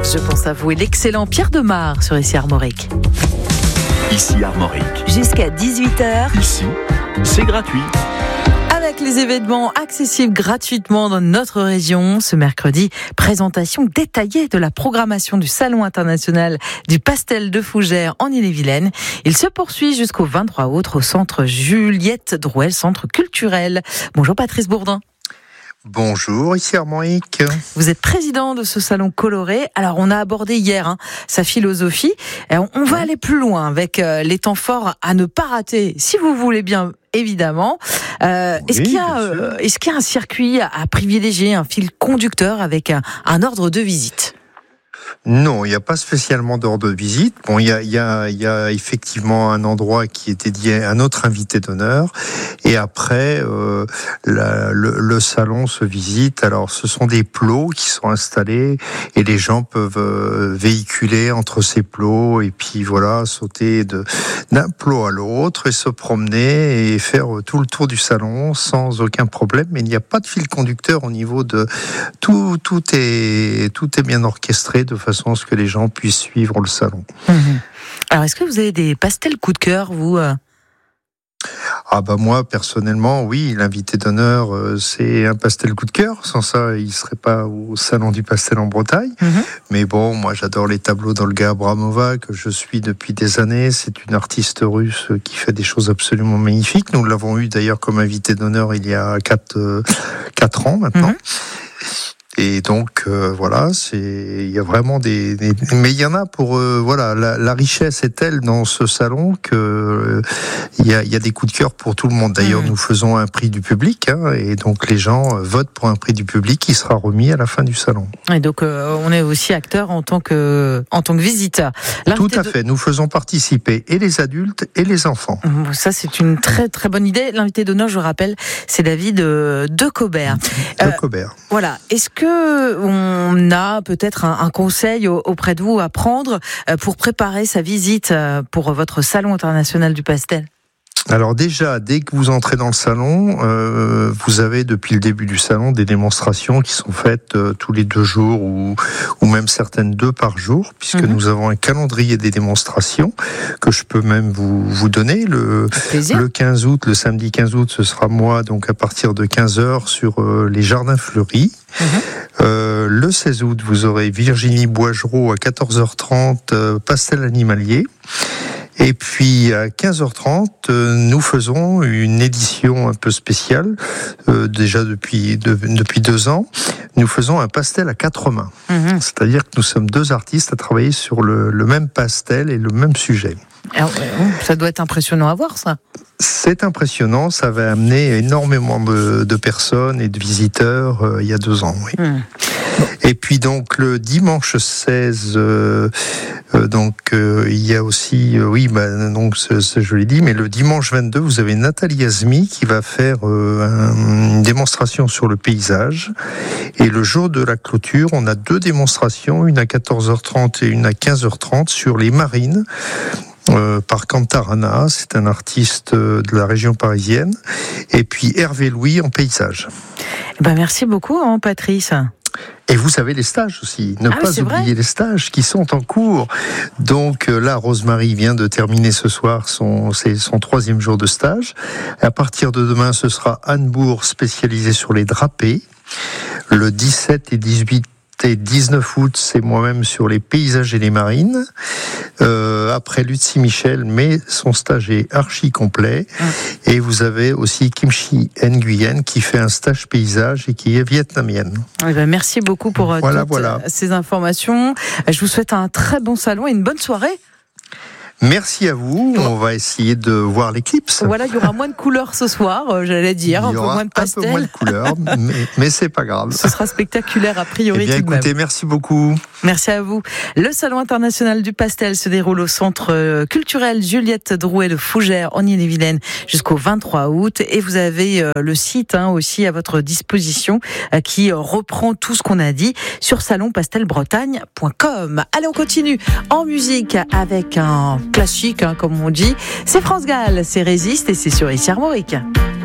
Je pense à vous et l'excellent Pierre Demar sur Ici Armorique. Ici Armorique. Jusqu'à 18h. Ici, c'est gratuit. Avec les événements accessibles gratuitement dans notre région, ce mercredi, présentation détaillée de la programmation du Salon international du pastel de Fougères en Ille-et-Vilaine. Il se poursuit jusqu'au 23 août au centre Juliette Drouel, centre culturel. Bonjour Patrice Bourdin. Bonjour, ici Armorique. Vous êtes président de ce salon coloré. Alors, on a abordé hier sa philosophie. Et on va aller plus loin avec les temps forts à ne pas rater, si vous voulez bien, évidemment. Est-ce qu'il y a un circuit à privilégier, un fil conducteur avec un ordre de visite ? Non, il n'y a pas spécialement d'ordre de visite. Bon, il y a effectivement un endroit qui est dédié à notre invité d'honneur. Et après, le salon se visite. Alors, ce sont des plots qui sont installés et les gens peuvent véhiculer entre ces plots et puis voilà, sauter d'un plot à l'autre et se promener et faire tout le tour du salon sans aucun problème. Mais il n'y a pas de fil conducteur au niveau de tout est bien orchestré de façon à ce que les gens puissent suivre le salon. Alors, est-ce que vous avez des pastels coup de cœur, vous ? Ah bah moi, personnellement, oui, l'invité d'honneur, c'est un pastel coup de cœur. Sans ça, il serait pas au salon du pastel en Bretagne. Mais bon, moi, j'adore les tableaux d'Olga Abramova, que je suis depuis des années. C'est une artiste russe qui fait des choses absolument magnifiques. Nous l'avons eu d'ailleurs comme invité d'honneur il y a 4 ans maintenant. Et donc voilà, il y a vraiment mais il y en a pour voilà, la richesse est telle dans ce salon que il y a des coups de cœur pour tout le monde. D'ailleurs, nous faisons un prix du public et donc les gens votent pour un prix du public qui sera remis à la fin du salon. Et donc on est aussi acteur en tant que visiteur. Tout à fait. Nous faisons participer et les adultes et les enfants. Ça, c'est une très très bonne idée. L'invité d'honneur, je rappelle, c'est David Decobert. Decobert. Voilà. Est-ce que on a peut-être un conseil auprès de vous à prendre pour préparer sa visite pour votre salon international du pastel ? Alors déjà, dès que vous entrez dans le salon, vous avez depuis le début du salon des démonstrations qui sont faites tous les 2 jours ou même certaines 2 par jour, puisque nous avons un calendrier des démonstrations que je peux même vous donner. Le 15 août, le samedi 15 août, ce sera moi, donc à partir de 15h sur les jardins fleuris. Le 16 août, vous aurez Virginie Boigereau à 14h30, pastel animalier. Et puis à 15h30, nous faisons une édition un peu spéciale, déjà depuis 2 ans. Nous faisons un pastel à 4 mains. C'est-à-dire que nous sommes 2 artistes à travailler sur le même pastel et le même sujet. Alors, ça doit être impressionnant à voir, ça. C'est impressionnant, ça va amener énormément de personnes et de visiteurs il y a 2 ans. Oui. Et puis donc le dimanche 16, il y a aussi, donc je l'ai dit, mais le dimanche 22, vous avez Nathalie Azmi qui va faire une démonstration sur le paysage. Et le jour de la clôture, on a 2 démonstrations, une à 14h30 et une à 15h30 sur les marines. Par Cantarana, c'est un artiste de la région parisienne, et puis Hervé Louis en paysage. Merci beaucoup, Patrice. Et vous savez les stages aussi, ne pas oublier les stages qui sont en cours. Donc là, Rosemary vient de terminer ce soir c'est son 3e jour de stage. À partir de demain, ce sera Anne Bourg, spécialisée sur les drapés. Le 17 et 18 et 19 août, c'est moi-même sur les paysages et les marines. Après Lucie Michel, mais son stage est archi complet. Et vous avez aussi Kimchi Nguyen qui fait un stage paysage et qui est vietnamienne. Merci beaucoup pour ces informations. Je vous souhaite un très bon salon et une bonne soirée. Merci à vous. On va essayer de voir l'éclipse. Voilà, il y aura moins de couleurs ce soir, j'allais dire, un peu moins de pastel. Un peu moins de couleurs, mais c'est pas grave. Ce sera spectaculaire a priori. Écoutez, merci beaucoup. Merci à vous. Le Salon international du pastel se déroule au centre culturel Juliette Drouet de Fougères en Ille-et-Vilaine jusqu'au 23 août. Et vous avez le site aussi à votre disposition qui reprend tout ce qu'on a dit sur salonpastelbretagne.com. Allez, on continue en musique avec un classique, comme on dit. C'est France Gall, c'est Résiste et c'est sur Ici Armorique.